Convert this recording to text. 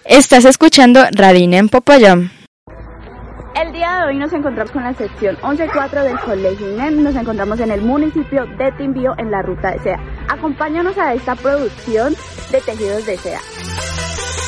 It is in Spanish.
Estás escuchando Radina en Popayán. El día de hoy nos encontramos con la sección 11-4 del Colegio INEM. Nos encontramos en el municipio de Timbío, en la ruta de seda. Acompáñanos a esta producción de tejidos de seda.